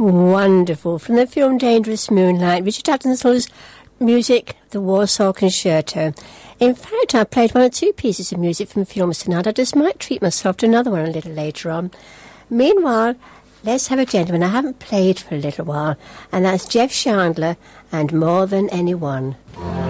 Wonderful. From the film Dangerous Moonlight, Richard Hutton's music, the Warsaw Concerto. In fact, I played one or two pieces of music from films tonight. I just might treat myself to another one a little later on. Meanwhile, let's have a gentleman I haven't played for a little while, and that's Jeff Chandler and More Than Anyone.